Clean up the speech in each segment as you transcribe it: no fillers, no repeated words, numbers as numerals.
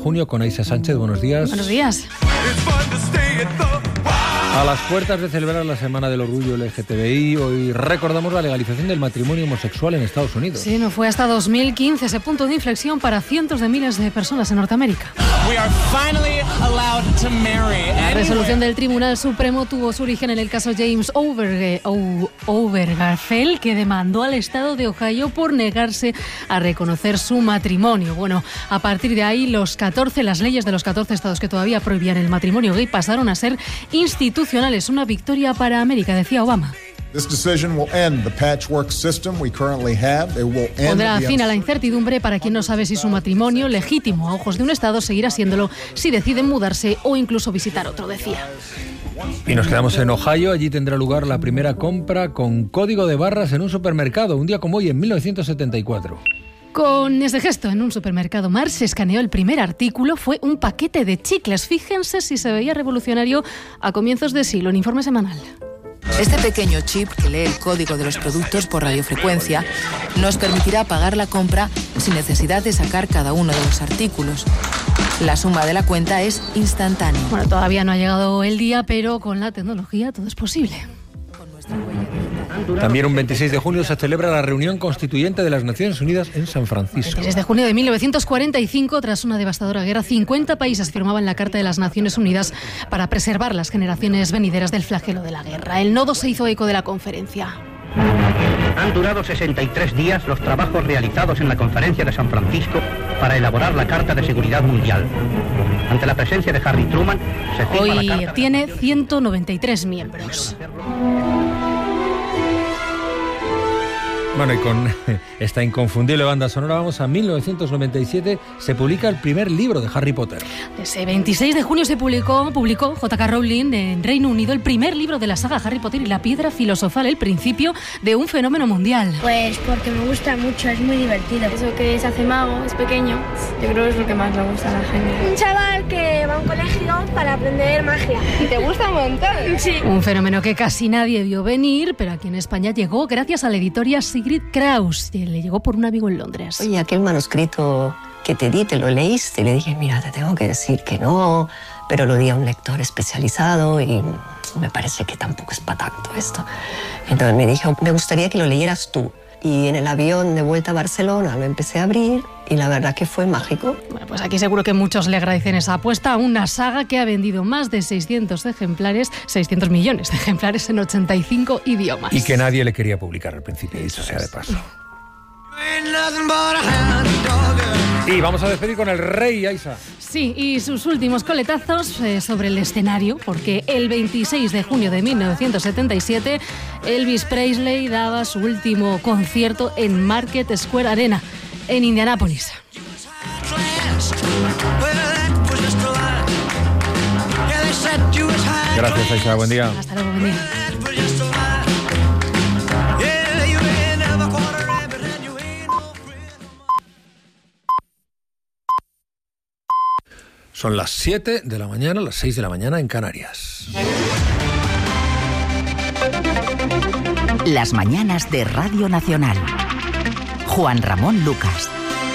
junio con Aisa Sánchez. Buenos días. Buenos días. A las puertas de celebrar la Semana del Orgullo LGTBI, hoy recordamos la legalización del matrimonio homosexual en Estados Unidos. Sí, no fue hasta 2015 ese punto de inflexión para cientos de miles de personas en Norteamérica. La resolución del Tribunal Supremo tuvo su origen en el caso James Obergefell, que demandó al estado de Ohio por negarse a reconocer su matrimonio. Bueno, a partir de ahí, las leyes de los 14 estados que todavía prohibían el matrimonio gay pasaron a ser institucionales. Una victoria para América, decía Obama. Pondrá fin a la incertidumbre para quien no sabe si su matrimonio, legítimo a ojos de un Estado, seguirá siéndolo si deciden mudarse o incluso visitar otro, decía. Y nos quedamos en Ohio. Allí tendrá lugar la primera compra con código de barras en un supermercado, un día como hoy, en 1974. Con ese gesto, en un supermercado Mars se escaneó el primer artículo. Fue un paquete de chicles. Fíjense si se veía revolucionario a comienzos de siglo, en Informe Semanal. Este pequeño chip que lee el código de los productos por radiofrecuencia nos permitirá pagar la compra sin necesidad de sacar cada uno de los artículos. La suma de la cuenta es instantánea. Bueno, todavía no ha llegado el día, pero con la tecnología todo es posible. También un 26 de junio se celebra la reunión constituyente de las Naciones Unidas en San Francisco. 26 de junio de 1945, tras una devastadora guerra, 50 países firmaban la Carta de las Naciones Unidas para preservar las generaciones venideras del flagelo de la guerra. El nodo se hizo eco de la conferencia. Han durado 63 días los trabajos realizados en la Conferencia de San Francisco para elaborar la Carta de Seguridad Mundial. Ante la presencia de Harry Truman, se firma hoy la Carta tiene 193 miembros. Bueno, y con esta inconfundible banda sonora vamos a 1997, se publica el primer libro de Harry Potter. Ese 26 de junio se publicó J.K. Rowling en Reino Unido el primer libro de la saga Harry Potter y la piedra filosofal, el principio de un fenómeno mundial. Pues porque me gusta mucho, es muy divertido. Eso que se hace mago, es pequeño, yo creo que es lo que más le gusta a la gente. Un chaval que va a un colegio para aprender magia. ¿Y te gusta un montón? Sí. Un fenómeno que casi nadie vio venir, pero aquí en España llegó gracias a la editorial Sigrid Kraus, que le llegó por un amigo en Londres. Oye, aquel manuscrito que te di, ¿te lo leíste? Le dije, mira, te tengo que decir que no, pero lo di a un lector especializado y me parece que tampoco es para tanto esto. Entonces me dijo, me gustaría que lo leyeras tú. Y en el avión de vuelta a Barcelona lo empecé a abrir y la verdad que fue mágico. Bueno, pues aquí seguro que muchos le agradecen esa apuesta a una saga que ha vendido más de 600 millones de ejemplares en 85 idiomas. Y que nadie le quería publicar al principio, dicho sea de paso. Y vamos a despedir con el rey, Aisa. Sí, y sus últimos coletazos sobre el escenario, porque el 26 de junio de 1977 Elvis Presley daba su último concierto en Market Square Arena, en Indianápolis. Gracias, Aisa, buen día. Hasta luego, buen día. Son las 7 de la mañana, las 6 de la mañana en Canarias. Las mañanas de Radio Nacional. Juan Ramón Lucas.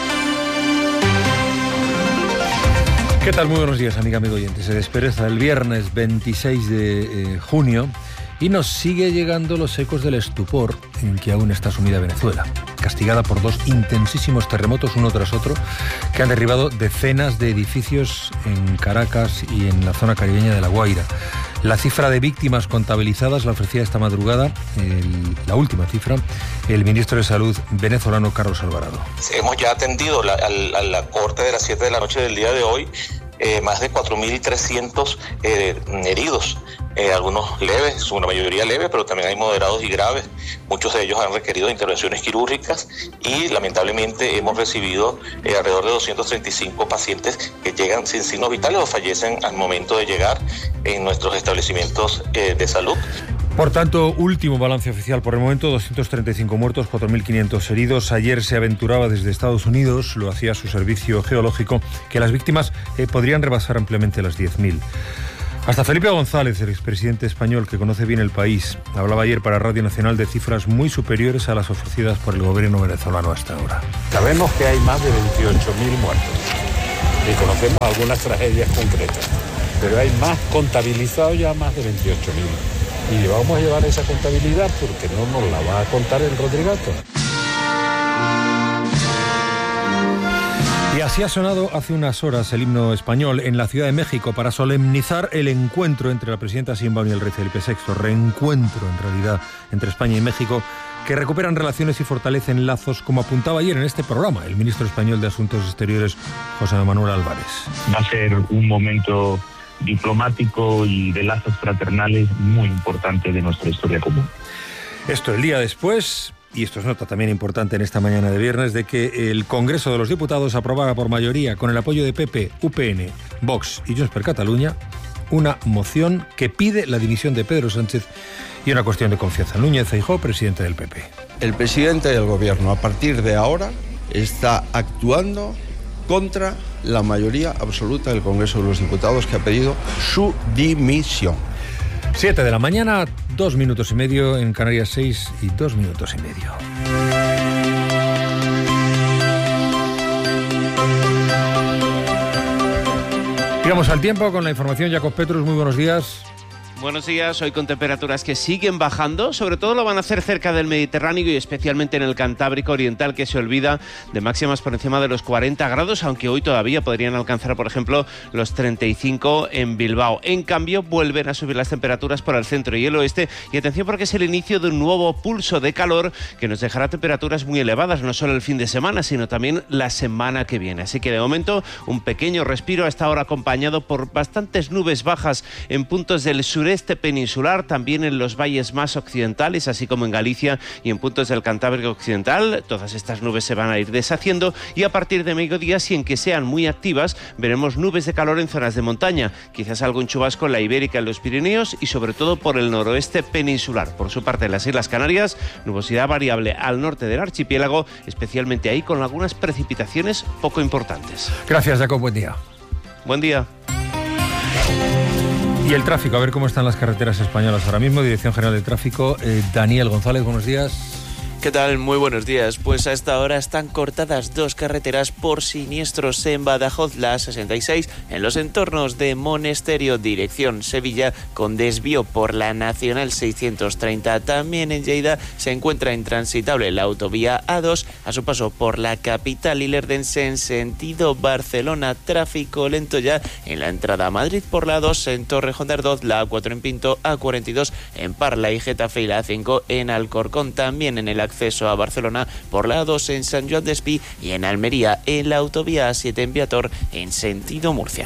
¿Qué tal? Muy buenos días, amiga, amigo oyente. Se despereza el viernes 26 de junio y nos sigue llegando los ecos del estupor en que aún está sumida Venezuela, castigada por dos intensísimos terremotos uno tras otro que han derribado decenas de edificios en Caracas y en la zona caribeña de La Guaira. La cifra de víctimas contabilizadas la ofrecía esta madrugada, la última cifra, el ministro de Salud venezolano Carlos Alvarado. Hemos ya atendido a la corte de las 7 de la noche del día de hoy más de 4.300 heridos. Algunos leves, una mayoría leve, pero también hay moderados y graves. Muchos de ellos han requerido intervenciones quirúrgicas y lamentablemente hemos recibido alrededor de 235 pacientes que llegan sin signos vitales o fallecen al momento de llegar en nuestros establecimientos de salud. Por tanto, último balance oficial por el momento, 235 muertos, 4.500 heridos. Ayer se aventuraba desde Estados Unidos, lo hacía su servicio geológico, que las víctimas podrían rebasar ampliamente las 10.000. Hasta Felipe González, el expresidente español que conoce bien el país, hablaba ayer para Radio Nacional de cifras muy superiores a las ofrecidas por el gobierno venezolano hasta ahora. Sabemos que hay más de 28.000 muertos. y conocemos algunas tragedias concretas. Pero hay más contabilizados, ya más de 28.000. Y vamos a llevar esa contabilidad porque no nos la va a contar el Rodrigato. Y así ha sonado hace unas horas el himno español en la Ciudad de México para solemnizar el encuentro entre la presidenta Sheinbaum y el rey Felipe VI. Reencuentro, en realidad, entre España y México, que recuperan relaciones y fortalecen lazos, como apuntaba ayer en este programa el ministro español de Asuntos Exteriores, José Manuel Álvarez. Va a ser un momento diplomático y de lazos fraternales muy importante de nuestra historia común. Esto el día después, y esto es nota también importante en esta mañana de viernes, de que el Congreso de los Diputados aprobara por mayoría, con el apoyo de PP, UPN, Vox y Junts per Catalunya, una moción que pide la dimisión de Pedro Sánchez y una cuestión de confianza. Núñez Feijóo, presidente del PP. El presidente del Gobierno, a partir de ahora, está actuando contra la mayoría absoluta del Congreso de los Diputados, que ha pedido su dimisión. 7 de la mañana, 2 minutos y medio, en Canarias 6 y 2 minutos y medio. Llegamos al tiempo con la información. Jacob Petrus, muy buenos días. Buenos días, hoy con temperaturas que siguen bajando, sobre todo lo van a hacer cerca del Mediterráneo y especialmente en el Cantábrico Oriental, que se olvida de máximas por encima de los 40 grados, aunque hoy todavía podrían alcanzar, por ejemplo, los 35 en Bilbao. En cambio, vuelven a subir las temperaturas por el centro y el oeste, y atención porque es el inicio de un nuevo pulso de calor que nos dejará temperaturas muy elevadas, no solo el fin de semana, sino también la semana que viene. Así que de momento, un pequeño respiro, a esta hora acompañado por bastantes nubes bajas en puntos del sureste peninsular, también en los valles más occidentales, así como en Galicia y en puntos del Cantábrico Occidental. Todas estas nubes se van a ir deshaciendo y a partir de mediodía, sin que sean muy activas, veremos nubes de calor en zonas de montaña, quizás algún chubasco en la Ibérica, en los Pirineos y sobre todo por el noroeste peninsular. Por su parte, en las Islas Canarias, nubosidad variable al norte del archipiélago, especialmente ahí con algunas precipitaciones poco importantes. Gracias, Jacob, buen día. Buen día. Y el tráfico, a ver cómo están las carreteras españolas ahora mismo. Dirección General de Tráfico, Daniel González, buenos días. ¿Qué tal? Muy buenos días. Pues a esta hora están cortadas 2 carreteras por siniestros en Badajoz, la A66, en los entornos de Monesterio, dirección Sevilla, con desvío por la Nacional 630. También en Lleida se encuentra intransitable la autovía A2 a su paso por la capital ilerdense en sentido Barcelona. Tráfico lento ya en la entrada a Madrid por la A2 en Torrejón de Ardoz, la A4 en Pinto, A42 en Parla y Getafe y la A5 en Alcorcón. También en el acceso a Barcelona por la A2 en Sant Joan d'Espí y en Almería en la autovía A7 en Viator en sentido Murcia.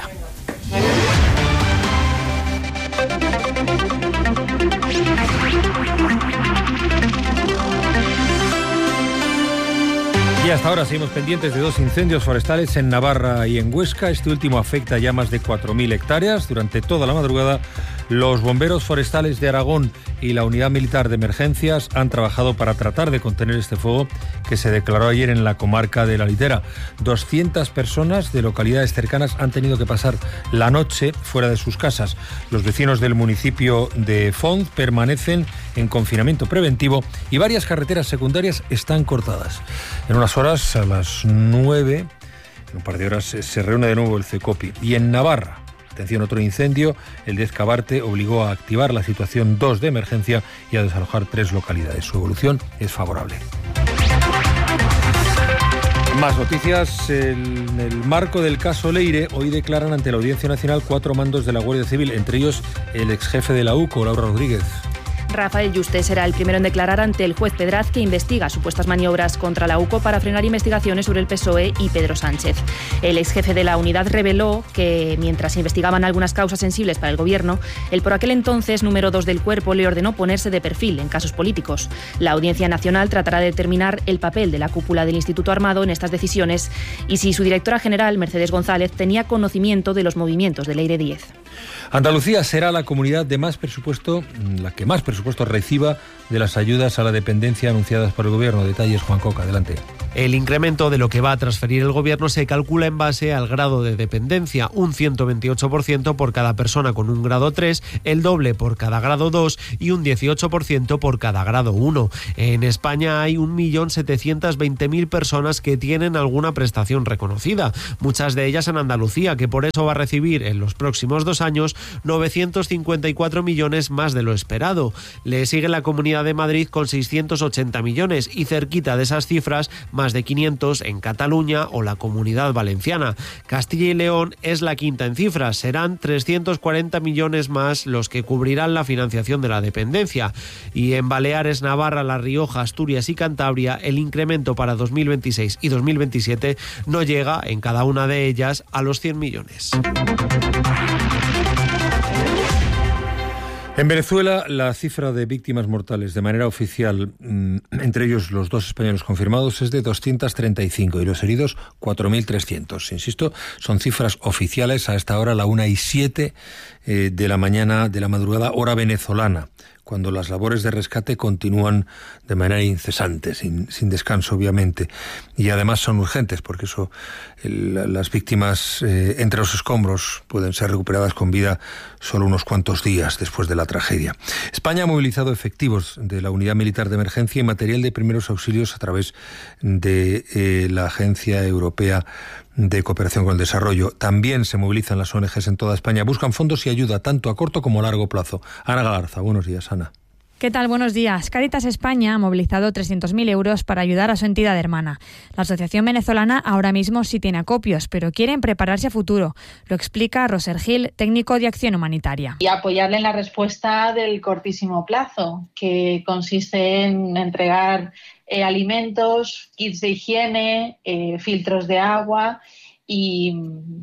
Y hasta ahora seguimos pendientes de 2 incendios forestales en Navarra y en Huesca. Este último afecta ya más de 4.000 hectáreas. Durante toda la madrugada, los bomberos forestales de Aragón y la Unidad Militar de Emergencias han trabajado para tratar de contener este fuego que se declaró ayer en la comarca de La Litera. 200 personas de localidades cercanas han tenido que pasar la noche fuera de sus casas. Los vecinos del municipio de Font permanecen en confinamiento preventivo y varias carreteras secundarias están cortadas. En unas horas, a las 9, en un par de horas, se reúne de nuevo el CECOPI. Y en Navarra, atención, otro incendio, el de Ezcabarte obligó a activar la situación 2 de emergencia y a desalojar 3 localidades. Su evolución es favorable. Más noticias. En el marco del caso Leire, hoy declaran ante la Audiencia Nacional 4 mandos de la Guardia Civil, entre ellos el exjefe de la UCO, Laura Rodríguez. Rafael Yuste será el primero en declarar ante el juez Pedraz, que investiga supuestas maniobras contra la UCO para frenar investigaciones sobre el PSOE y Pedro Sánchez. El exjefe de la unidad reveló que, mientras investigaban algunas causas sensibles para el gobierno, el por aquel entonces número 2 del cuerpo le ordenó ponerse de perfil en casos políticos. La Audiencia Nacional tratará de determinar el papel de la cúpula del Instituto Armado en estas decisiones y si su directora general, Mercedes González, tenía conocimiento de los movimientos de Leire Díez. Andalucía será la comunidad de más presupuesto, la que más presupuesto reciba de las ayudas a la dependencia anunciadas por el gobierno. Detalles, Juan Coca, adelante. El incremento de lo que va a transferir el Gobierno se calcula en base al grado de dependencia, un 128% por cada persona con un grado 3, el doble por cada grado 2 y un 18% por cada grado 1. En España hay 1.720.000 personas que tienen alguna prestación reconocida, muchas de ellas en Andalucía, que por eso va a recibir en los próximos 2 años 954 millones más de lo esperado. Le sigue la Comunidad de Madrid con 680 millones y cerquita de esas cifras más de 500 en Cataluña o la Comunidad Valenciana. Castilla y León es la quinta en cifras, serán 340 millones más los que cubrirán la financiación de la dependencia. Y en Baleares, Navarra, La Rioja, Asturias y Cantabria, el incremento para 2026 y 2027 no llega en cada una de ellas a los 100 millones. En Venezuela, la cifra de víctimas mortales de manera oficial, entre ellos los 2 españoles confirmados, es de 235 y los heridos 4.300. Insisto, son cifras oficiales a esta hora, la 1:07 de la mañana, de la madrugada, hora venezolana, cuando las labores de rescate continúan de manera incesante, sin descanso, obviamente. Y además son urgentes, porque las víctimas entre los escombros pueden ser recuperadas con vida solo unos cuantos días después de la tragedia. España ha movilizado efectivos de la Unidad Militar de Emergencia y material de primeros auxilios a través de la Agencia Europea de Cooperación con el Desarrollo. También se movilizan las ONGs en toda España. Buscan fondos y ayuda tanto a corto como a largo plazo. Ana Galarza, buenos días, Ana. ¿Qué tal? Buenos días. Cáritas España ha movilizado 300.000 euros para ayudar a su entidad hermana. La asociación venezolana ahora mismo sí tiene acopios, pero quieren prepararse a futuro. Lo explica Roser Gil, técnico de Acción Humanitaria. Y apoyarle en la respuesta del cortísimo plazo, que consiste en entregar alimentos, kits de higiene, filtros de agua y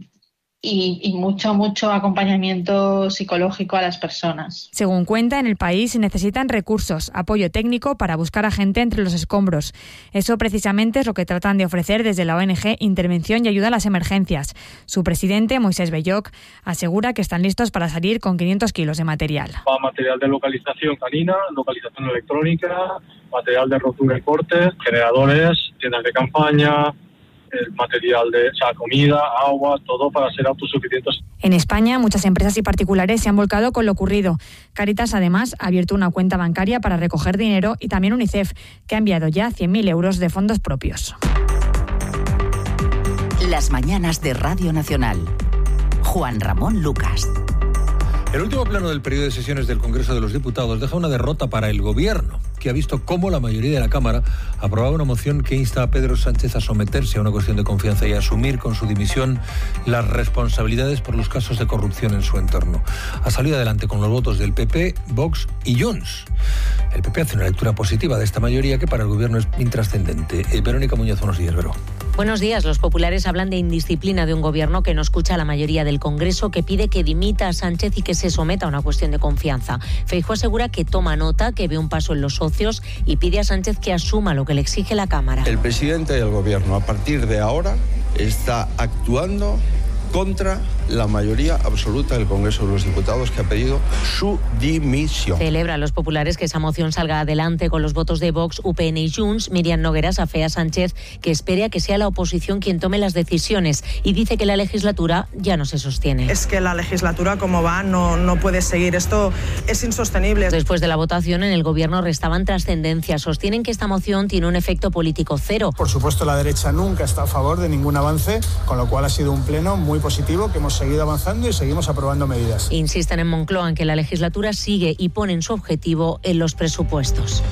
mucho acompañamiento psicológico a las personas. Según cuenta, en el país se necesitan recursos, apoyo técnico para buscar a gente entre los escombros. Eso precisamente es lo que tratan de ofrecer desde la ONG Intervención y Ayuda a las Emergencias. Su presidente, Moisés Belloc, asegura que están listos para salir con 500 kilos de material. Material de localización canina, localización electrónica, material de rotura y corte, generadores, tiendas de campaña, el material de comida, agua, todo para ser autosuficientes. En España, muchas empresas y particulares se han volcado con lo ocurrido. Cáritas, además, ha abierto una cuenta bancaria para recoger dinero y también UNICEF, que ha enviado ya 100.000 euros de fondos propios. Las mañanas de Radio Nacional. Juan Ramón Lucas. El último pleno del periodo de sesiones del Congreso de los Diputados deja una derrota para el Gobierno, que ha visto cómo la mayoría de la Cámara aprobaba una moción que insta a Pedro Sánchez a someterse a una cuestión de confianza y a asumir con su dimisión las responsabilidades por los casos de corrupción en su entorno. Ha salido adelante con los votos del PP, Vox y Junts. El PP hace una lectura positiva de esta mayoría que para el Gobierno es intrascendente. Verónica Muñoz, buenos días, Vero. Buenos días. Los populares hablan de indisciplina de un Gobierno que no escucha a la mayoría del Congreso, que pide que dimita a Sánchez y que se someta a una cuestión de confianza. Feijóo asegura que toma nota, que ve un paso en los socios y pide a Sánchez que asuma lo que le exige la Cámara. El presidente del Gobierno, a partir de ahora, está actuando contra la mayoría absoluta del Congreso de los Diputados, que ha pedido su dimisión. Celebran los populares que esa moción salga adelante con los votos de Vox, UPN y Junts. Miriam Nogueras afea a Sánchez que espere a que sea la oposición quien tome las decisiones y dice que la legislatura ya no se sostiene. Es que la legislatura como va no puede seguir. Esto es insostenible. Después de la votación en el Gobierno restaban trascendencias. Sostienen que esta moción tiene un efecto político cero. Por supuesto, la derecha nunca está a favor de ningún avance, con lo cual ha sido un pleno muy positivo, que hemos seguido avanzando y seguimos aprobando medidas. Insisten en Moncloa en que la legislatura sigue y ponen su objetivo en los presupuestos.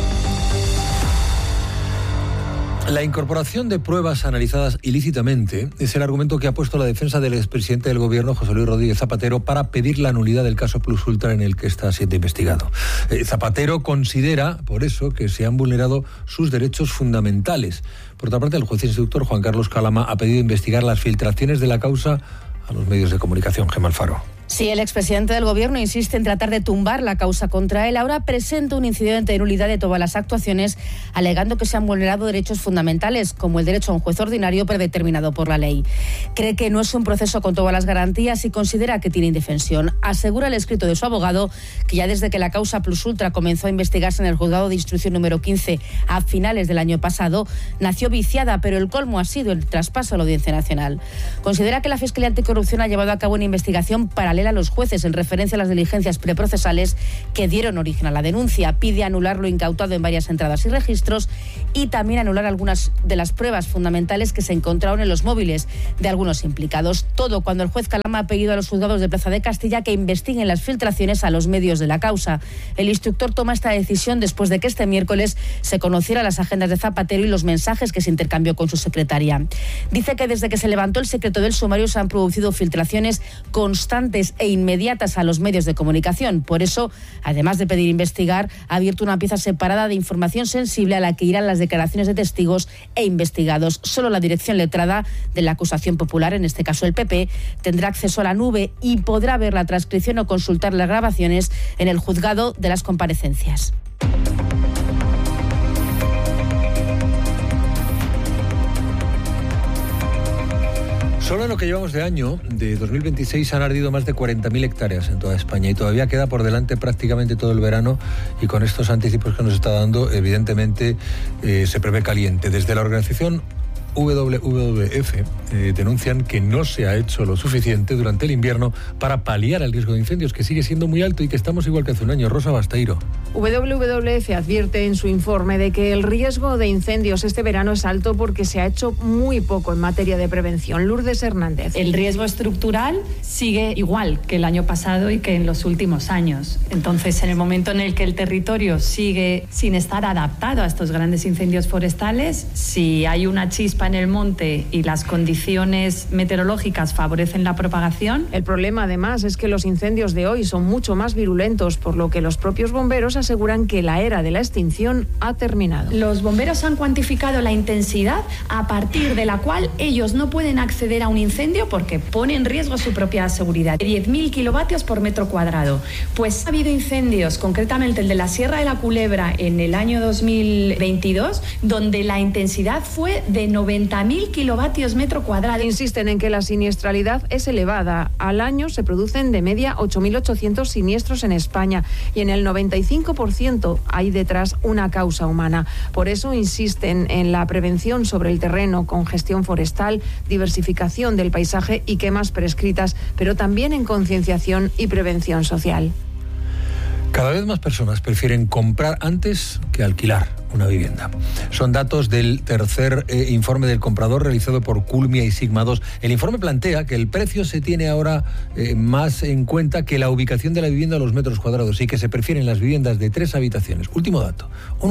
La incorporación de pruebas analizadas ilícitamente es el argumento que ha puesto la defensa del expresidente del Gobierno, José Luis Rodríguez Zapatero, para pedir la nulidad del caso Plus Ultra en el que está siendo investigado. Zapatero considera, por eso, que se han vulnerado sus derechos fundamentales. Por otra parte, el juez instructor Juan Carlos Calama ha pedido investigar las filtraciones de la causa a los medios de comunicación. Gemma Alfaro. Si el expresidente del Gobierno insiste en tratar de tumbar la causa contra él, ahora presenta un incidente de nulidad de todas las actuaciones, alegando que se han vulnerado derechos fundamentales, como el derecho a un juez ordinario predeterminado por la ley. Cree que no es un proceso con todas las garantías y considera que tiene indefensión. Asegura el escrito de su abogado que ya desde que la causa Plus Ultra comenzó a investigarse en el juzgado de instrucción número 15 a finales del año pasado, nació viciada, pero el colmo ha sido el traspaso a la Audiencia Nacional. Considera que la Fiscalía Anticorrupción ha llevado a cabo una investigación paralela a los jueces en referencia a las diligencias preprocesales que dieron origen a la denuncia. Pide anular lo incautado en varias entradas y registros y también anular algunas de las pruebas fundamentales que se encontraron en los móviles de algunos implicados. Todo cuando el juez Calama ha pedido a los juzgados de Plaza de Castilla que investiguen las filtraciones a los medios de la causa. El instructor toma esta decisión después de que este miércoles se conocieran las agendas de Zapatero y los mensajes que se intercambió con su secretaria. Dice que desde que se levantó el secreto del sumario se han producido filtraciones constantes e inmediatas a los medios de comunicación. Por eso, además de pedir investigar, ha abierto una pieza separada de información sensible a la que irán las declaraciones de testigos e investigados. Solo la dirección letrada de la acusación popular, en este caso el PP, tendrá acceso a la nube y podrá ver la transcripción o consultar las grabaciones en el juzgado de las comparecencias. Solo en lo que llevamos de año, de 2026, han ardido más de 40.000 hectáreas en toda España y todavía queda por delante prácticamente todo el verano y con estos anticipos que nos está dando, evidentemente, se prevé caliente. Desde la organización WWF denuncian que no se ha hecho lo suficiente durante el invierno para paliar el riesgo de incendios, que sigue siendo muy alto y que estamos igual que hace un año. Rosa Basteiro. WWF advierte en su informe de que el riesgo de incendios este verano es alto porque se ha hecho muy poco en materia de prevención. Lourdes Hernández. El riesgo estructural sigue igual que el año pasado y que en los últimos años. Entonces, en el momento en el que el territorio sigue sin estar adaptado a estos grandes incendios forestales, si hay una chispa en el monte y las condiciones meteorológicas favorecen la propagación. El problema, además, es que los incendios de hoy son mucho más virulentos, por lo que los propios bomberos aseguran que la era de la extinción ha terminado. Los bomberos han cuantificado la intensidad a partir de la cual ellos no pueden acceder a un incendio porque pone en riesgo su propia seguridad. 10.000 kilovatios por metro cuadrado. Pues ha habido incendios, concretamente el de la Sierra de la Culebra en el año 2022, donde la intensidad fue de 90.000 kilovatios metro cuadrado. Insisten en que la siniestralidad es elevada. Al año se producen de media 8.800 siniestros en España y en el 95% hay detrás una causa humana. Por eso insisten en la prevención sobre el terreno con gestión forestal, diversificación del paisaje y quemas prescritas, pero también en concienciación y prevención social. Cada vez más personas prefieren comprar antes que alquilar una vivienda. Son datos del tercer informe del comprador realizado por Culmia y Sigma 2. El informe plantea que el precio se tiene ahora más en cuenta que la ubicación de la vivienda a los metros cuadrados y que se prefieren las viviendas de 3 habitaciones. Un último dato.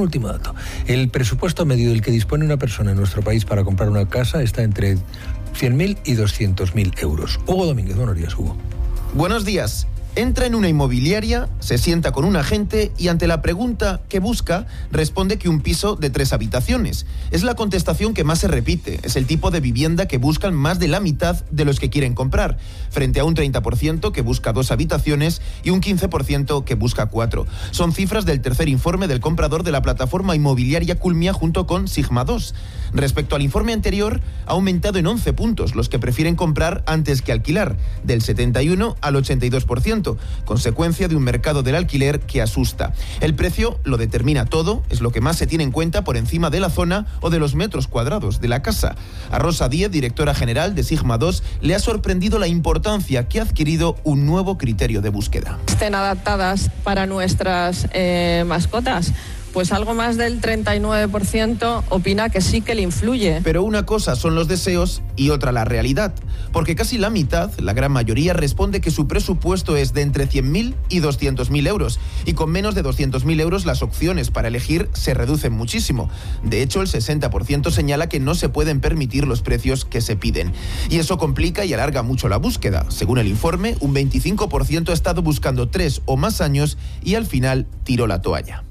El presupuesto medio del que dispone una persona en nuestro país para comprar una casa está entre 100.000 y 200.000 euros. Hugo Domínguez, buenos días, Hugo. Buenos días. Entra en una inmobiliaria, se sienta con un agente y ante la pregunta ¿qué busca?, responde que un piso de 3 habitaciones. Es la contestación que más se repite. Es el tipo de vivienda que buscan más de la mitad de los que quieren comprar, frente a un 30% que busca 2 habitaciones y un 15% que busca 4. Son cifras del tercer informe del comprador de la plataforma inmobiliaria Culmia junto con Sigma 2. Respecto al informe anterior, ha aumentado en 11 puntos los que prefieren comprar antes que alquilar, del 71 al 82%. Consecuencia de un mercado del alquiler que asusta. El precio lo determina todo, es lo que más se tiene en cuenta por encima de la zona o de los metros cuadrados de la casa. A Rosa Díez, directora general de Sigma 2, le ha sorprendido la importancia que ha adquirido un nuevo criterio de búsqueda. Estén adaptadas para nuestras mascotas. Pues algo más del 39% opina que sí que le influye. Pero una cosa son los deseos y otra la realidad. Porque casi la mitad, la gran mayoría, responde que su presupuesto es de entre 100.000 y 200.000 euros. Y con menos de 200.000 euros las opciones para elegir se reducen muchísimo. De hecho, el 60% señala que no se pueden permitir los precios que se piden. Y eso complica y alarga mucho la búsqueda. Según el informe, un 25% ha estado buscando 3 o más años y al final tiró la toalla.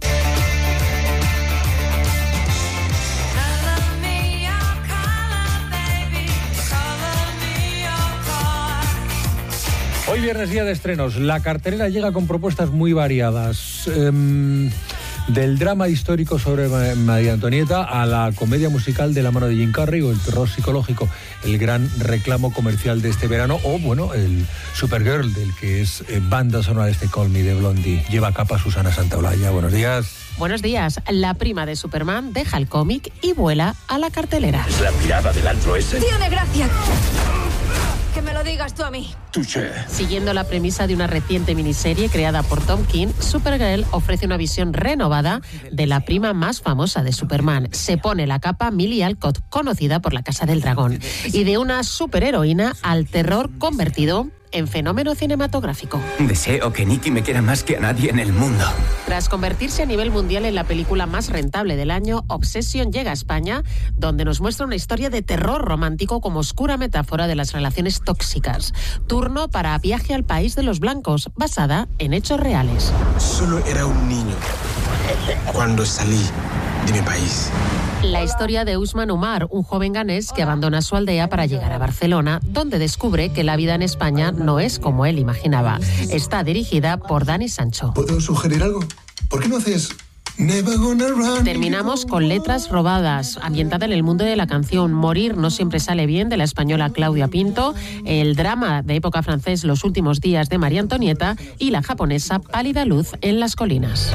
Hoy viernes, día de estrenos. La cartelera llega con propuestas muy variadas. Del drama histórico sobre María Antonieta a la comedia musical de la mano de Jim Carrey o el terror psicológico, el gran reclamo comercial de este verano, o bueno, el Supergirl, del que es banda sonora de este Call Me de Blondie. Lleva capa Susana Santaolalla. Buenos días. Buenos días. La prima de Superman deja el cómic y vuela a la cartelera. ¿Es la pirada del antro ese? Tiene gracia. Que me lo digas tú a mí. Touché. Siguiendo la premisa de una reciente miniserie creada por Tom King, Supergirl ofrece una visión renovada de la prima más famosa de Superman. Se pone la capa Millie Alcott, conocida por la Casa del Dragón, y de una superheroína al terror convertido en fenómeno cinematográfico. Deseo que Nikki me quiera más que a nadie en el mundo. Tras convertirse a nivel mundial en la película más rentable del año, Obsession llega a España, donde nos muestra una historia de terror romántico como oscura metáfora de las relaciones tóxicas. Turno para Viaje al País de los Blancos, basada en hechos reales. Solo era un niño cuando salí de mi país. La historia de Usman Umar, un joven ganés que abandona su aldea para llegar a Barcelona, donde descubre que la vida en España no es como él imaginaba. Está dirigida por Dani Sancho. ¿Puedo sugerir algo? ¿Por qué no haces Never Gonna Run? Terminamos con Letras robadas, ambientada en el mundo de la canción. Morir no siempre sale bien, de la española Claudia Pinto, el drama de época francés Los últimos días de María Antonieta y la japonesa Pálida luz en las colinas.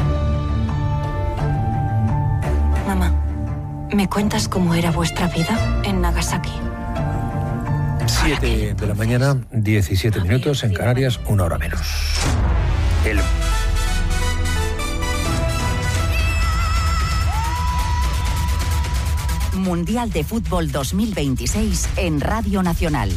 Mamá, ¿me cuentas cómo era vuestra vida en Nagasaki? 7 de la mañana, 17 minutos, en Canarias, 1 hora menos. Mundial de Fútbol 2026 en Radio Nacional.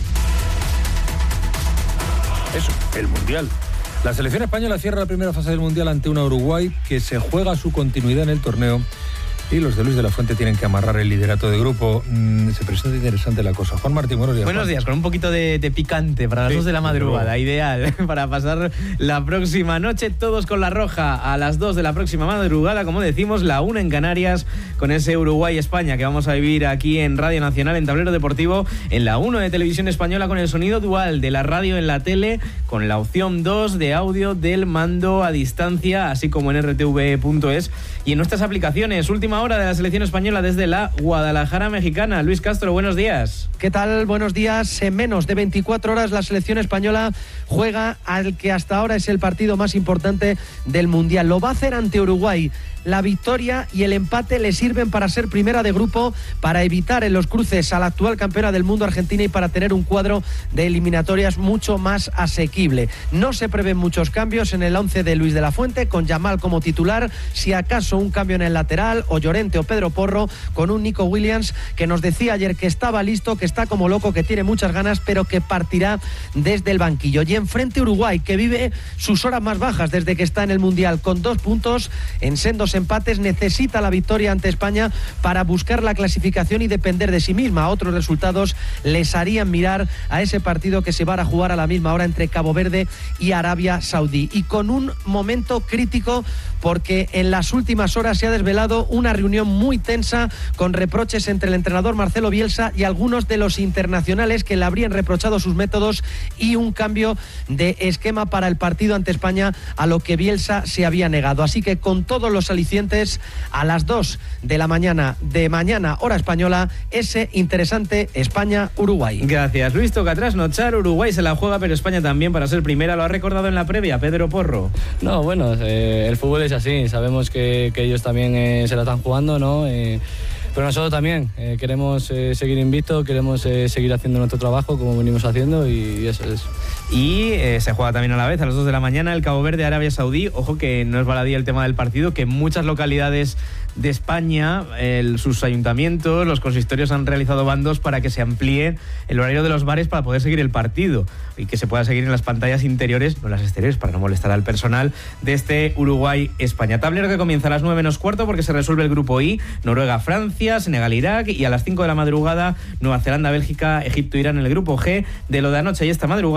Eso, el Mundial. La selección española cierra la primera fase del Mundial ante una Uruguay que se juega su continuidad en el torneo. Y los de Luis de la Fuente tienen que amarrar el liderato de grupo. Se presenta interesante la cosa. Juan Martín, buenos días. Buenos días, con un poquito de picante para las 2 de la madrugada. Ideal para pasar la próxima noche, todos con la roja a las 2 de la próxima madrugada. Como decimos, la 1 en Canarias, con ese Uruguay-España que vamos a vivir aquí en Radio Nacional, en Tablero Deportivo, en la 1 de Televisión Española, con el sonido dual de la radio en la tele, con la opción 2 de audio del mando a distancia, así como en rtv.es y en nuestras aplicaciones. Última hora de la selección española desde la Guadalajara mexicana. Luis Castro, buenos días. ¿Qué tal? Buenos días. En menos de 24 horas la selección española juega al que hasta ahora es el partido más importante del Mundial. Lo va a hacer ante Uruguay. La victoria y el empate le sirven para ser primera de grupo, para evitar en los cruces a la actual campeona del mundo, Argentina, y para tener un cuadro de eliminatorias mucho más asequible. No se prevén muchos cambios en el 11 de Luis de la Fuente, con Yamal como titular, si acaso un cambio en el lateral, o Llorente o Pedro Porro, con un Nico Williams que nos decía ayer que estaba listo, que está como loco, que tiene muchas ganas, pero que partirá desde el banquillo. Y enfrente Uruguay, que vive sus horas más bajas desde que está en el Mundial, con 2 puntos en sendos empates, necesita la victoria ante España para buscar la clasificación y depender de sí misma. Otros resultados les harían mirar a ese partido que se va a jugar a la misma hora entre Cabo Verde y Arabia Saudí. Y con un momento crítico, porque en las últimas horas se ha desvelado una reunión muy tensa con reproches entre el entrenador Marcelo Bielsa y algunos de los internacionales que le habrían reprochado sus métodos y un cambio de esquema para el partido ante España, a lo que Bielsa se había negado. Así que con todos los alicientes, a las 2 de la mañana de mañana, hora española, ese interesante España-Uruguay. Gracias, Luis. Toca trasnochar. Uruguay se la juega, pero España también para ser primera. Lo ha recordado en la previa Pedro Porro. No, bueno, el fútbol es así. Sabemos que ellos también se la están jugando, ¿no? Pero nosotros también queremos seguir invictos, queremos seguir haciendo nuestro trabajo como venimos haciendo, y eso es. Y se juega también a la vez a las 2 de la mañana el Cabo Verde, Arabia Saudí. Ojo que no es baladí el tema del partido, que en muchas localidades de España sus ayuntamientos, los consistorios han realizado bandos para que se amplíe el horario de los bares para poder seguir el partido y que se pueda seguir en las pantallas interiores, no en las exteriores, para no molestar al personal de este Uruguay-España. Tablero que comienza a las 9 menos cuarto porque se resuelve el grupo I, Noruega-Francia, Senegal-Irak, y a las 5 de la madrugada Nueva Zelanda-Bélgica, Egipto-Irán en el grupo G. De lo de anoche y esta madrugada, Ecuador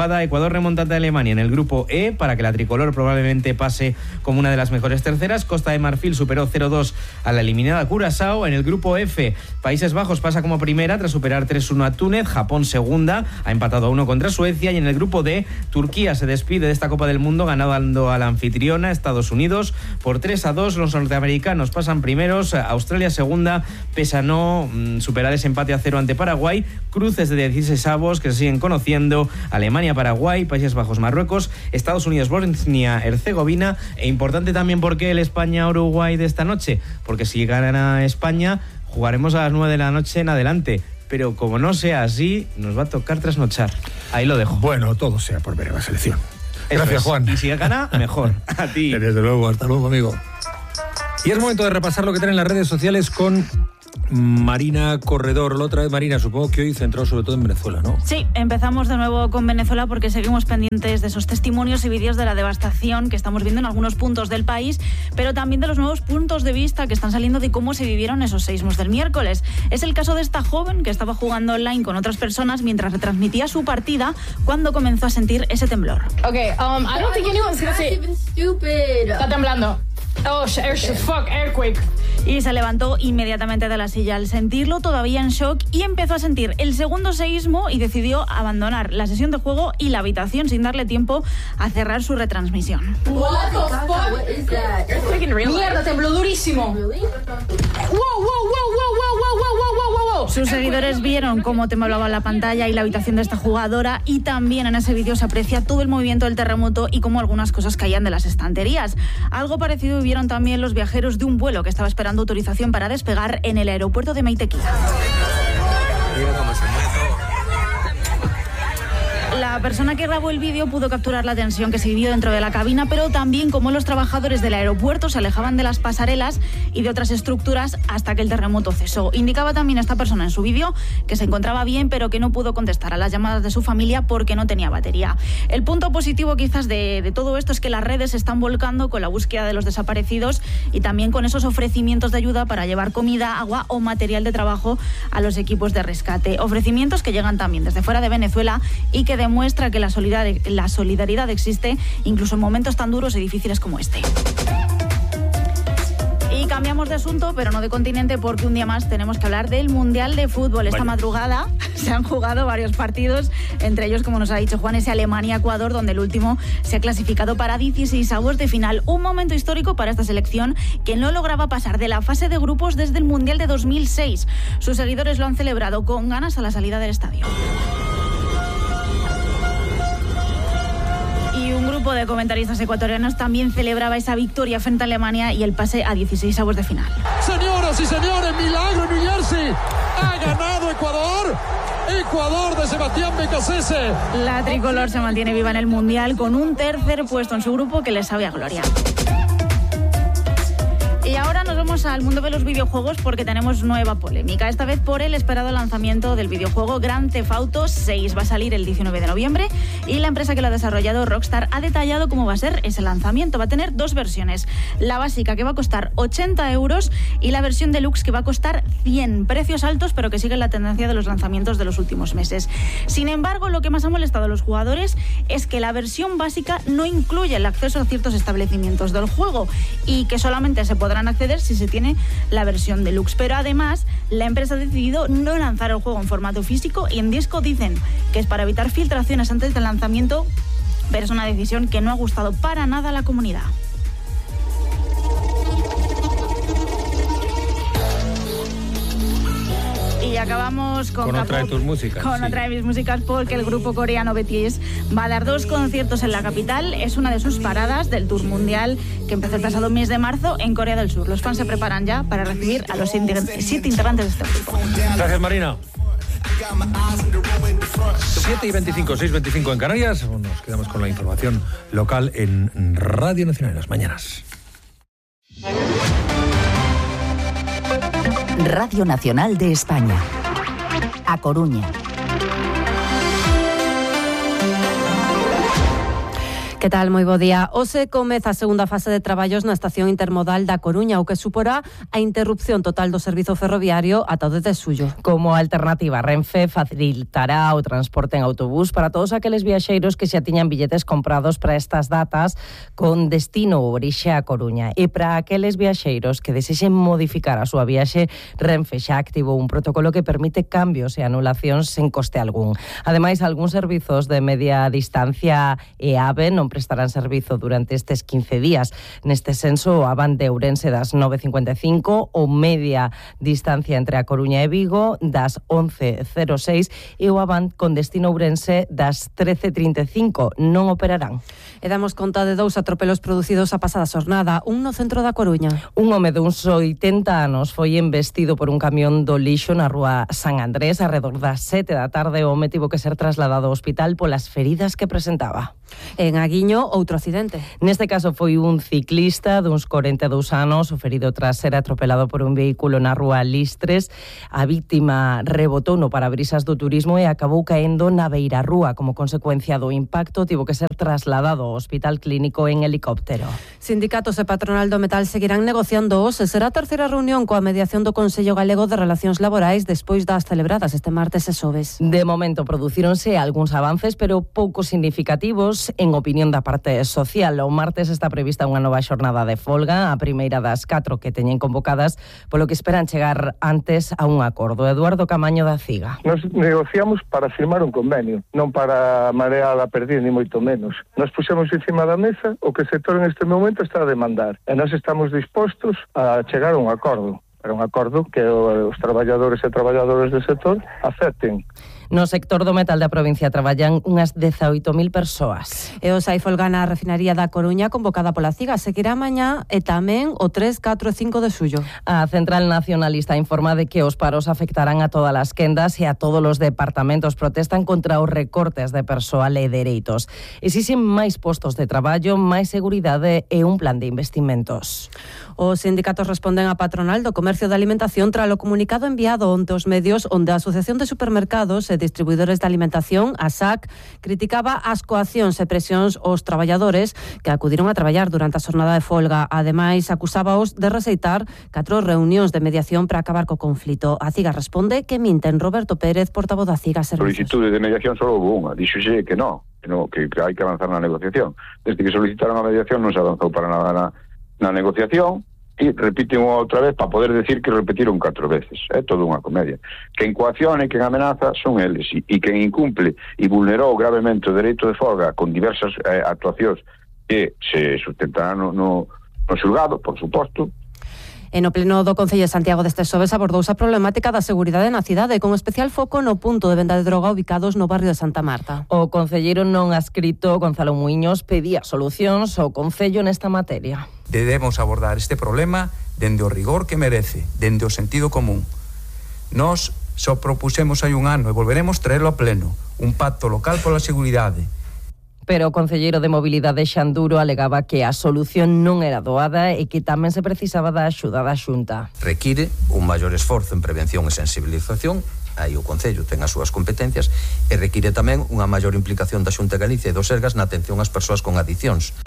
Ecuador remonta ante Alemania en el grupo E para que la tricolor probablemente pase como una de las mejores terceras. Costa de Marfil superó 0-2 a la eliminada Curazao. En el grupo F, Países Bajos pasa como primera tras superar 3-1 a Túnez. Japón segunda, ha empatado a 1 contra Suecia. Y en el grupo D, Turquía se despide de esta Copa del Mundo ganando a la anfitriona Estados Unidos por 3-2. Los norteamericanos pasan primeros, Australia segunda, pese a no superar ese empate a 0 ante Paraguay. Cruces de 16avos que se siguen conociendo: Alemania, Paraguay, Países Bajos, Marruecos, Estados Unidos, Bosnia, Herzegovina. E importante también porque el España-Uruguay de esta noche, porque si gana España jugaremos a las 9 de la noche en adelante. Pero como no sea así, nos va a tocar trasnochar. Ahí lo dejo. Bueno, todo sea por ver a la selección. Gracias, Juan. Y si gana, mejor. A ti. Desde luego, hasta luego, amigo. Y es momento de repasar lo que traen las redes sociales con Marina Corredor. La otra vez, Marina, supongo que hoy centrado sobre todo en Venezuela, ¿no? Sí, empezamos de nuevo con Venezuela porque seguimos pendientes de esos testimonios y vídeos de la devastación que estamos viendo en algunos puntos del país, pero también de los nuevos puntos de vista que están saliendo de cómo se vivieron esos seísmos del miércoles. Es el caso de esta joven que estaba jugando online con otras personas mientras retransmitía su partida cuando comenzó a sentir ese temblor. Okay, I don't think anyone's gonna say stupid. Está temblando. Oh, fuck, earthquake. Y se levantó inmediatamente de la silla al sentirlo, todavía en shock, y empezó a sentir el segundo seísmo y decidió abandonar la sesión de juego y la habitación sin darle tiempo a cerrar su retransmisión. What the fuck is that? Mierda, tembló durísimo. Wow. Sus seguidores vieron cómo temblaba la pantalla y la habitación de esta jugadora, y también en ese vídeo se aprecia todo el movimiento del terremoto y cómo algunas cosas caían de las estanterías. Algo parecido vivieron también los viajeros de un vuelo que estaba esperando autorización para despegar en el aeropuerto de Meitequía. Mira cómo se mueve todo. La persona que grabó el vídeo pudo capturar la tensión que se vivió dentro de la cabina, pero también cómo los trabajadores del aeropuerto se alejaban de las pasarelas y de otras estructuras hasta que el terremoto cesó. Indicaba también esta persona en su vídeo que se encontraba bien, pero que no pudo contestar a las llamadas de su familia porque no tenía batería. El punto positivo quizás de todo esto es que las redes se están volcando con la búsqueda de los desaparecidos y también con esos ofrecimientos de ayuda para llevar comida, agua o material de trabajo a los equipos de rescate. Ofrecimientos que llegan también desde fuera de Venezuela y que demuestra que la solidaridad existe incluso en momentos tan duros y difíciles como este. Y cambiamos de asunto, pero no de continente, porque un día más tenemos que hablar del Mundial de Fútbol. Esta madrugada se han jugado varios partidos, entre ellos, como nos ha dicho Juan, ese Alemania-Ecuador, donde el último se ha clasificado para 16avos de final. Un momento histórico para esta selección que no lograba pasar de la fase de grupos desde el Mundial de 2006. Sus seguidores lo han celebrado con ganas a la salida del estadio. Y un grupo de comentaristas ecuatorianos también celebraba esa victoria frente a Alemania y el pase a 16avos de final. Señoras y señores, milagro en New Jersey. Ha ganado Ecuador. Ecuador de Sebastián Becasese. La tricolor se mantiene viva en el Mundial con un tercer puesto en su grupo que les sabe a gloria. Y ahora nos vamos al mundo de los videojuegos porque tenemos nueva polémica, esta vez por el esperado lanzamiento del videojuego Grand Theft Auto 6. Va a salir el 19 de noviembre y la empresa que lo ha desarrollado, Rockstar, ha detallado cómo va a ser ese lanzamiento. Va a tener dos versiones, la básica que va a costar 80 euros y la versión deluxe que va a costar 100. Precios altos pero que siguen la tendencia de los lanzamientos de los últimos meses. Sin embargo, lo que más ha molestado a los jugadores es que la versión básica no incluye el acceso a ciertos establecimientos del juego y que solamente se podrán acceder si se tiene la versión deluxe. Pero además, la empresa ha decidido no lanzar el juego en formato físico y en disco. Dicen que es para evitar filtraciones antes del lanzamiento, pero es una decisión que no ha gustado para nada a la comunidad. Y acabamos con otra de tus músicas. Con otra de mis músicas, porque el grupo coreano BTS va a dar 2 conciertos en la capital. Es una de sus paradas del tour mundial que empezó el pasado mes de marzo en Corea del Sur. Los fans se preparan ya para recibir a los 7 integrantes de este grupo. Gracias, Marina. 7:25, 6:25 en Canarias. Nos quedamos con la información local en Radio Nacional en las mañanas. Radio Nacional de España. A Coruña. Que tal? Moi bo día. Hoxe comeza a segunda fase de traballos na estación intermodal da Coruña, o que suporá a interrupción total do servizo ferroviario ata o 10 de xullo. Como alternativa, Renfe facilitará o transporte en autobús para todos aqueles viaxeiros que xa tiñan billetes comprados para estas datas con destino ou orixe a Coruña. E para aqueles viaxeiros que desexen modificar a súa viaxe, Renfe xa activou un protocolo que permite cambios e anulacións sen coste algún. Ademais, algúns servizos de media distancia e AVE non prestarán servizo durante estes 15 días. Neste senso, o Avan de Ourense das 9.55, o media distancia entre a Coruña e Vigo das 11.06 e o Avan con destino Ourense das 13.35 non operarán. E damos conta de 2 atropelos producidos a pasada xornada, un no centro da Coruña. Un home duns 80 anos foi embestido por un camión do lixo na rúa San Andrés arredor das 7 da tarde. O home tivo que ser trasladado ao hospital polas feridas que presentaba. En Aguiño, outro accidente. Neste caso foi un ciclista duns 42 anos, o ferido tras ser atropelado por un vehículo na rúa Listres. A víctima rebotou no parabrisas do turismo e acabou caendo na beirarrúa. Como consecuencia do impacto, tivo que ser trasladado ao hospital clínico en helicóptero. Sindicatos e patronal do metal seguirán negociando hoxe. Será a terceira reunión coa mediación do Consello Galego de Relacións Laborais despois das celebradas este martes e xoves. De momento producíronse algúns avances, pero pouco significativos en opinión da parte social. O martes está prevista unha nova xornada de folga, a primeira das 4 que teñen convocadas, polo que esperan chegar antes a un acordo. Eduardo Camaño da CIGA. Nos negociamos para firmar un convenio, non para marear a perder, ni moito menos. Nos puxemos encima da mesa o que o sector en este momento está a demandar, e nós estamos dispostos a chegar a un acordo. Era un acordo que os traballadores e traballadoras do sector acepten. No sector do metal da provincia traballan unhas 18.000 persoas. E o sai folga na refinaría da Coruña convocada pola CIGA seguirá mañá e tamén o 3, 4 e 5 de xullo. A Central Nacionalista informa de que os paros afectarán a todas as quendas e a todos os departamentos. Protestan contra os recortes de persoal e dereitos. Exixen máis postos de traballo, máis seguridade e un plan de investimentos. Os sindicatos responden á patronal do comercio de alimentación tras o comunicado enviado onte aos medios onde a Asociación de Supermercados e Distribuidores de Alimentación, a SAC, criticaba as coaccións e presións aos traballadores que acudiron a traballar durante a xornada de folga. Ademais, acusábaos de receitar 4 reunións de mediación para acabar co conflito. A CIGA responde que minten. Roberto Pérez, portavoz da CIGA Servicios. Solicitude de mediación só houve unha. Díxose que non, que hai que avanzar na negociación. Desde que solicitaron a mediación non se avanzou para nada na negociación. E repiten outra vez para poder decir que repetiron 4 veces. É todo unha comedia. Quen coacciona e quen amenaza son eles, e quen incumple e vulnerou gravemente o dereito de folga con diversas actuacións que se sustentarán no xulgado, por suposto. E no pleno do Concello de Santiago deste xoves abordouse a problemática da seguridade na cidade, con especial foco no punto de venda de droga ubicados no barrio de Santa Marta. O concelleiro non adscrito Gonzalo Muiños pedía solucións ao Concello nesta materia. Debemos abordar este problema dende o rigor que merece, dende o sentido común. Nós só propuxemos hai un ano e volveremos traerlo a pleno, un pacto local pola seguridade. Pero o concelleiro de Mobilidade Xanduro alegaba que a solución non era doada e que tamén se precisaba da axuda da Xunta. Require un maior esforzo en prevención e sensibilización, aí o Concello ten as súas competencias, e require tamén unha maior implicación da Xunta de Galicia e do Sergas na atención ás persoas con adiccións.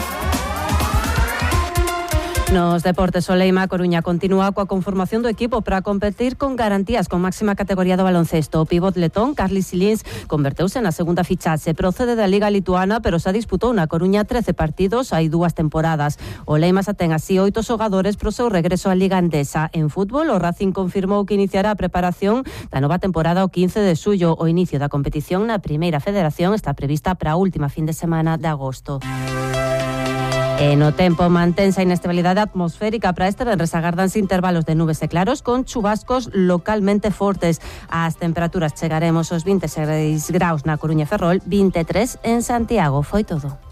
Nos deportes, o Leima Coruña continúa coa conformación do equipo para competir con garantías con máxima categoría do baloncesto. O pívot letón, Carlis Silins, converteuse na segunda fichaxe. Procede da Liga Lituana, pero xa disputou na Coruña 13 partidos hai 2 temporadas. O Leima xa ten así 8 xogadores pro seu regreso á Liga Endesa. En fútbol, o Racing confirmou que iniciará a preparación da nova temporada o 15 de xullo. O inicio da competición na Primeira Federación está prevista para a última fin de semana de agosto. E no tempo mantense a inestabilidade atmosférica. Para este venres agárdanse intervalos de nubes e claros con chubascos localmente fortes. As temperaturas chegaremos aos 26 graus na Coruña e Ferrol, 23 en Santiago. Foi todo.